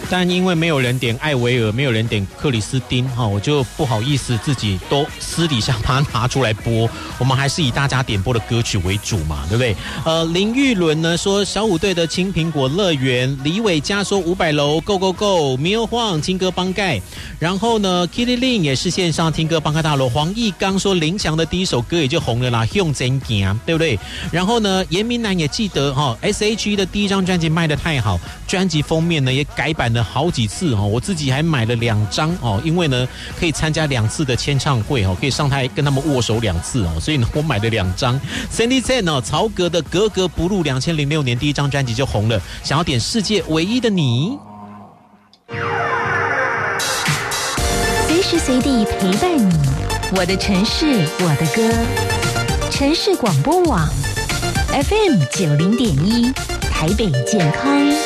但因为没有人点艾薇儿，没有人点克里斯汀，我就不好意思自己都私底下把它拿出来播。我们还是以大家点播的歌曲为主嘛，对不对？林玉伦呢说小虎队的青苹果乐园，李伟嘉说500楼 Go Go Go， 苗晃听歌帮盖，然后呢 Kitty Lin 也是线上听歌帮盖大楼，黄义刚说林强的第一首歌也就红了啦，用真行，对不对？然后呢严明南也记得SHE 的第一张专辑卖得太好，专辑封面呢也改版了好几次，我自己还买了2张，因为呢可以参加2次的签唱会，可以上台跟他们握手2次，所以呢我买了2张。Sandy Chen 曹格的格格不入2006年第一张专辑就红了，想要点世界唯一的你， 随时随地陪伴你，我的城市我的歌，城市广播网 FM 90.1台北健康